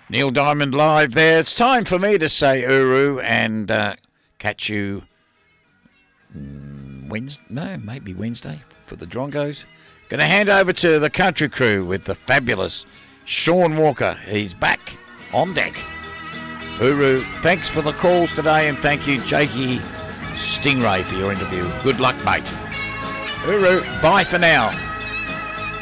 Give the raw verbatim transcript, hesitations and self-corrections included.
Neil Diamond live there. It's time for me to say Uru and uh, catch you Wednesday. No, maybe Wednesday for the Drongos. Going to hand over to the country crew with the fabulous Sean Walker. He's back on deck. Uru, thanks for the calls today, and thank you, Jakey Stingray, for your interview. Good luck, mate. Uru, bye for now.